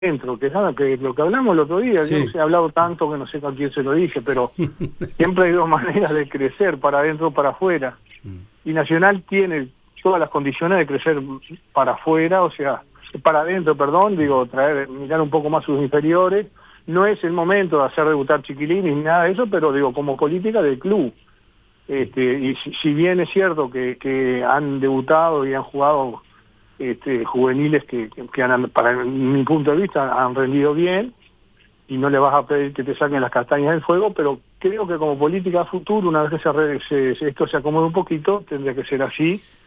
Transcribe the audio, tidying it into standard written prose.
dentro, que es lo que hablamos el otro día. Sí. Yo no sé, he hablado tanto que no sé a quién se lo dije, pero siempre hay dos maneras de crecer, para adentro o para afuera. Y Nacional tiene todas las condiciones de crecer para afuera, o sea, para adentro, perdón, digo, mirar un poco más sus inferiores. No es el momento de hacer debutar chiquilines ni nada de eso, pero digo, como política del club. Y si bien es cierto que han debutado y han jugado juveniles que para mi punto de vista han rendido bien, y no le vas a pedir que te saquen las castañas del fuego, pero creo que como política a futuro, una vez que esto se acomode un poquito, tendría que ser así,